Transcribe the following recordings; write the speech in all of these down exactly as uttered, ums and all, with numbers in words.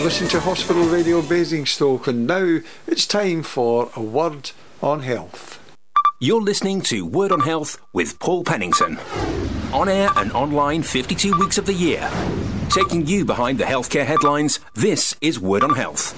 Listen to Hospital Radio Basingstoke, and now it's time for a word on health. You're listening to Word on Health with Paul Pennington. On air and online fifty-two weeks of the year. Taking you behind the healthcare headlines, this is Word on Health.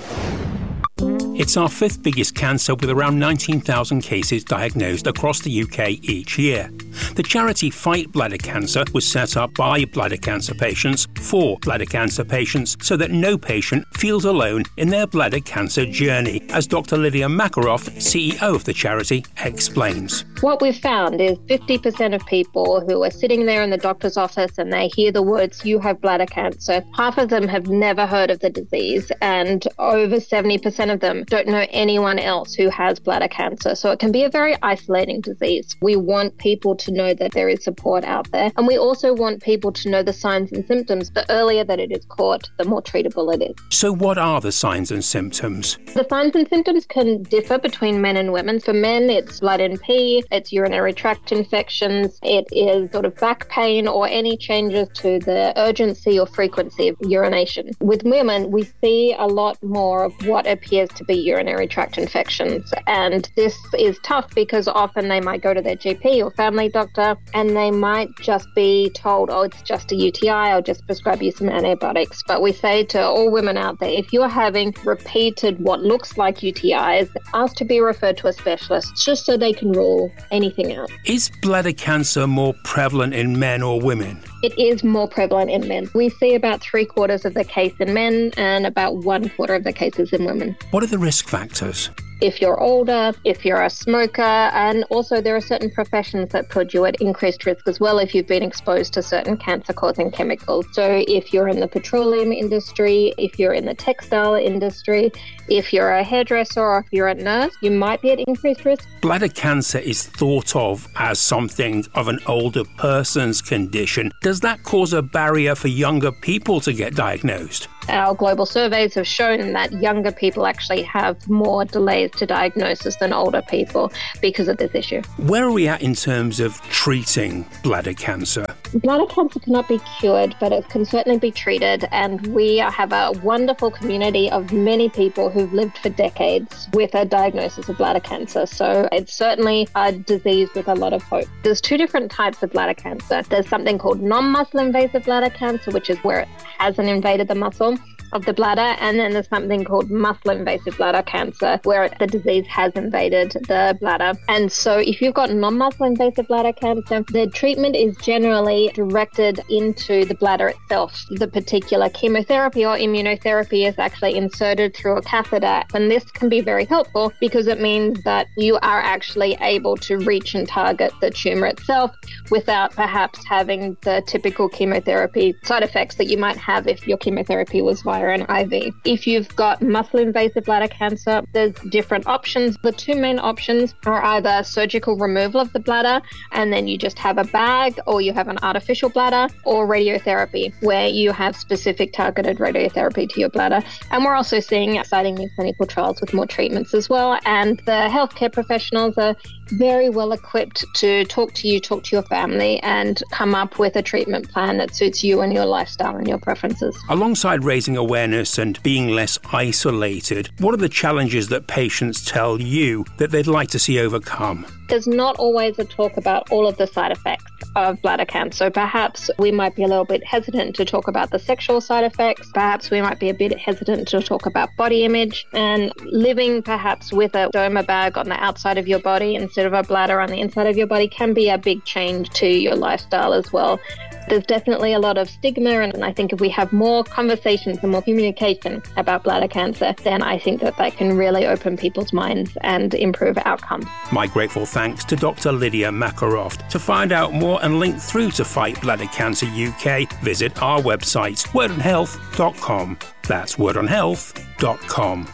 It's our fifth biggest cancer, with around nineteen thousand cases diagnosed across the U K each year. The charity Fight Bladder Cancer was set up by bladder cancer patients for bladder cancer patients, so that no patient feels alone in their bladder cancer journey, as Doctor Lydia Makaroff, C E O of the charity, explains. What we've found is fifty percent of people who are sitting there in the doctor's office and they hear the words, "you have bladder cancer," half of them have never heard of the disease, and over seventy percent of them don't know anyone else who has bladder cancer. So it can be a very isolating disease. We want people to know that there is support out there. And we also want people to know the signs and symptoms. The earlier that it is caught, the more treatable it is. So what are the signs and symptoms? The signs and symptoms can differ between men and women. For men, it's blood in pee, it's urinary tract infections, it is sort of back pain or any changes to the urgency or frequency of urination. With women, we see a lot more of what appears to be urinary tract infections. And this is tough because often they might go to their G P or family doctor and they might just be told, oh, it's just a U T I, I'll just prescribe you some antibiotics. But we say to all women out there, if you're having repeated what looks like U T Is, ask to be referred to a specialist just so they can rule anything out. Is bladder cancer more prevalent in men or women? It is more prevalent in men. We see about three quarters of the case in men and about one quarter of the cases in women. What are the risk factors? If you're older, if you're a smoker, and also there are certain professions that put you at increased risk as well if you've been exposed to certain cancer-causing chemicals. So if you're in the petroleum industry, if you're in the textile industry, if you're a hairdresser or if you're a nurse, you might be at increased risk. Bladder cancer is thought of as something of an older person's condition. Does that cause a barrier for younger people to get diagnosed? Our global surveys have shown that younger people actually have more delays to diagnosis than older people because of this issue. Where are we at in terms of treating bladder cancer? Bladder cancer cannot be cured, but it can certainly be treated. And we have a wonderful community of many people who've lived for decades with a diagnosis of bladder cancer. So it's certainly a disease with a lot of hope. There's two different types of bladder cancer. There's something called non-muscle invasive bladder cancer, which is where it hasn't invaded the muscle of the bladder, and then there's something called muscle invasive bladder cancer where the disease has invaded the bladder. And so if you've got non-muscle invasive bladder cancer, the treatment is generally directed into the bladder itself. The particular chemotherapy or immunotherapy is actually inserted through a catheter, and this can be very helpful because it means that you are actually able to reach and target the tumor itself without perhaps having the typical chemotherapy side effects that you might have if your chemotherapy was via an I V. If you've got muscle invasive bladder cancer, there's different options. The two main options are either surgical removal of the bladder and then you just have a bag, or you have an artificial bladder, or radiotherapy where you have specific targeted radiotherapy to your bladder. And we're also seeing exciting new clinical trials with more treatments as well. And the healthcare professionals are very well equipped to talk to you, talk to your family, and come up with a treatment plan that suits you and your lifestyle and your preferences. Alongside raising awareness and being less isolated, what are the challenges that patients tell you that they'd like to see overcome? There's not always a talk about all of the side effects of bladder cancer. Perhaps we might be a little bit hesitant to talk about the sexual side effects. Perhaps we might be a bit hesitant to talk about body image, and living perhaps with a stoma bag on the outside of your body instead of a bladder on the inside of your body can be a big change to your lifestyle as well. There's definitely a lot of stigma, and I think if we have more conversations and more communication about bladder cancer, then I think that that can really open people's minds and improve outcomes. My grateful thanks to Doctor Lydia Makaroff. To find out more and link through to Fight Bladder Cancer U K, visit our website, word on health dot com. That's word on health dot com.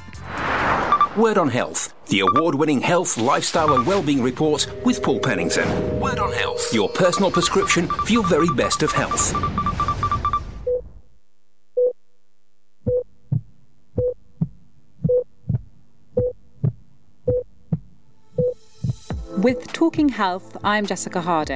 Word on Health, the award-winning health, lifestyle and wellbeing report with Paul Pennington. Word on Health, your personal prescription for your very best of health. With Talking Health, I'm Jessica Harding.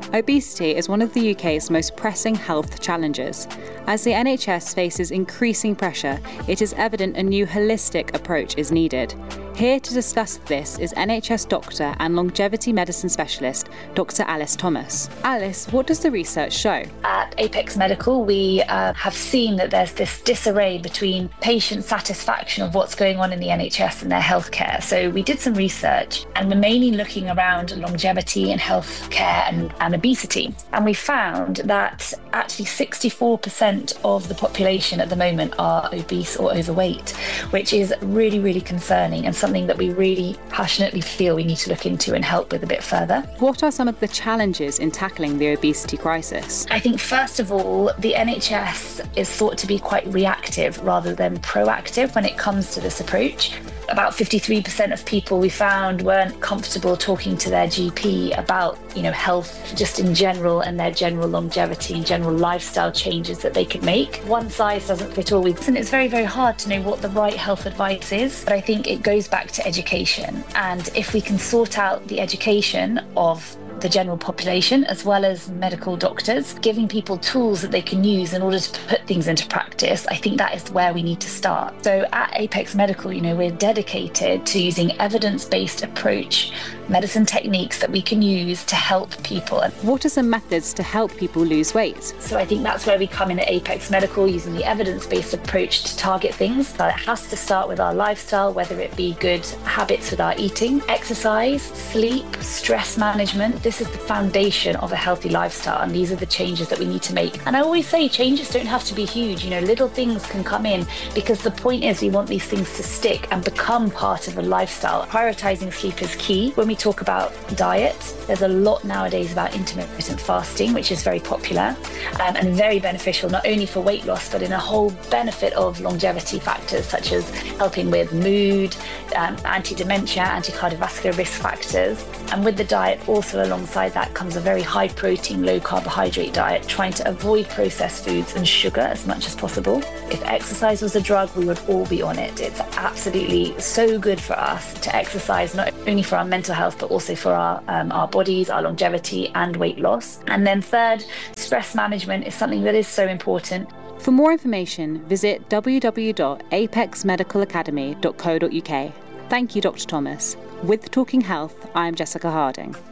Obesity is one of the U K's most pressing health challenges. As the N H S faces increasing pressure, it is evident a new holistic approach is needed. Here to discuss this is N H S doctor and longevity medicine specialist, Doctor Alice Thomas. Alice, what does the research show? At Apex Medical, we uh, have seen that there's this disarray between patient satisfaction of what's going on in the N H S and their healthcare. So we did some research, and we're mainly looking around longevity and healthcare and, and obesity. And we found that actually sixty-four percent of the population at the moment are obese or overweight, which is really, really concerning and something that we really passionately feel we need to look into and help with a bit further. What are some of the challenges in tackling the obesity crisis? I think first of all, the N H S is thought to be quite reactive rather than proactive when it comes to this approach. About fifty-three percent of people we found weren't comfortable talking to their G P about, you know, health just in general and their general longevity and general lifestyle changes that they could make. One size doesn't fit all. And it's very, very hard to know what the right health advice is. But I think it goes back to education. And if we can sort out the education of the general population as well as medical doctors, giving people tools that they can use in order to put things into practice, I think that is where we need to start. So at Apex Medical, you know, we're dedicated to using evidence-based approach, medicine techniques that we can use to help people. What are some methods to help people lose weight? So I think that's where we come in at Apex Medical, using the evidence-based approach to target things. So it has to start with our lifestyle, whether it be good habits with our eating, exercise, sleep, stress management. This is the foundation of a healthy lifestyle, and these are the changes that we need to make. And I always say changes don't have to be huge. You know, little things can come in, because the point is we want these things to stick and become part of a lifestyle. Prioritizing sleep is key. When we talk about diet, there's a lot nowadays about intermittent fasting, which is very popular um, and very beneficial, not only for weight loss, but in a whole benefit of longevity factors, such as helping with mood, um, anti-dementia, anti-cardiovascular risk factors. And with the diet, also alongside that comes a very high protein, low carbohydrate diet, trying to avoid processed foods and sugar as much as possible. If exercise was a drug, we would all be on it. It's absolutely so good for us to exercise, not only for our mental health, but also for our, um, our bodies, our longevity and weight loss. And then third, stress management is something that is so important. For more information, visit w w w dot apex medical academy dot co dot u k. Thank you, Doctor Thomas. With Talking Health, I'm Jessica Harding.